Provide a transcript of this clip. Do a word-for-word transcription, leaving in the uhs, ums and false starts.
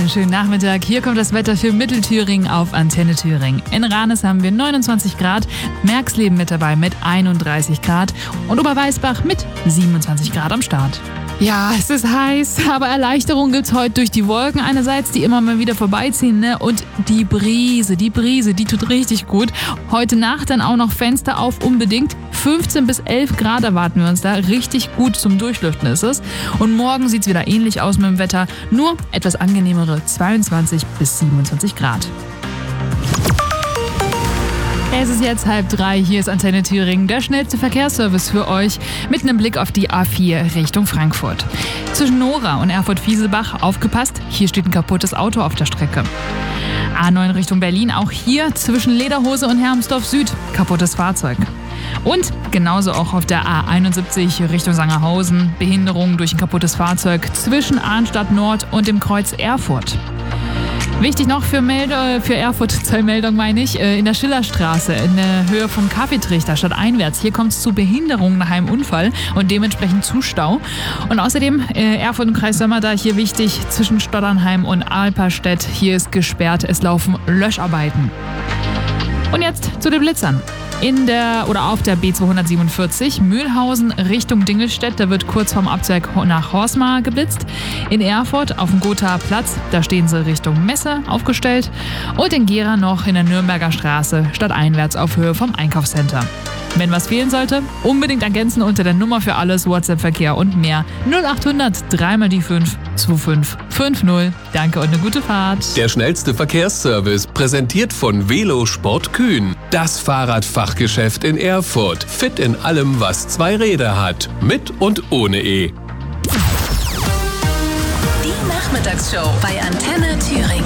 Einen schönen Nachmittag. Hier kommt das Wetter für Mittelthüringen auf Antenne Thüringen. In Ranes haben wir neunundzwanzig Grad, Merxleben mit dabei mit einunddreißig Grad und Oberweißbach mit siebenundzwanzig Grad am Start. Ja, es ist heiß, aber Erleichterung gibt's heute durch die Wolken einerseits, die immer mal wieder vorbeiziehen, ne? Und die Brise, die Brise, die tut richtig gut. Heute Nacht dann auch noch Fenster auf, unbedingt. fünfzehn bis elf Grad erwarten wir uns da. Richtig gut zum Durchlüften ist es. Und morgen sieht's wieder ähnlich aus mit dem Wetter, nur etwas angenehmere zweiundzwanzig bis siebenundzwanzig Grad. Es ist jetzt halb drei, hier ist Antenne Thüringen, der schnellste Verkehrsservice für euch, mit einem Blick auf die A vier Richtung Frankfurt. Zwischen Nora und Erfurt-Fieselbach, aufgepasst, hier steht ein kaputtes Auto auf der Strecke. A neun Richtung Berlin, auch hier zwischen Lederhose und Hermsdorf Süd, kaputtes Fahrzeug. Und genauso auch auf der A einundsiebzig Richtung Sangerhausen, Behinderung durch ein kaputtes Fahrzeug zwischen Arnstadt Nord und dem Kreuz Erfurt. Wichtig noch für, Melde, für Erfurt, zur Meldung meine ich, in der Schillerstraße in der Höhe von Kaffeetrichter stadteinwärts. Hier kommt es zu Behinderungen nach einem Unfall und dementsprechend zu Stau. Und außerdem Erfurt und Kreis Sömmerda hier wichtig zwischen Stotternheim und Alperstedt. Hier ist gesperrt, es laufen Löscharbeiten. Und jetzt zu den Blitzern. In der oder auf der B zweihundertsiebenundvierzig Mühlhausen Richtung Dingelstedt, da wird kurz vorm Abzweig nach Horstmar geblitzt. In Erfurt auf dem Gothaer Platz, da stehen sie Richtung Messe aufgestellt. Und in Gera noch in der Nürnberger Straße stadteinwärts auf Höhe vom Einkaufscenter. Wenn was fehlen sollte, unbedingt ergänzen unter der Nummer für alles, WhatsApp-Verkehr und mehr. null achthundert drei mal die fünf zwei fünf fünf null. Danke und eine gute Fahrt. Der schnellste Verkehrsservice, präsentiert von Velosport Kühn. Das Fahrradfachgeschäft in Erfurt. Fit in allem, was zwei Räder hat. Mit und ohne E. Die Nachmittagsshow bei Antenne Thüringen.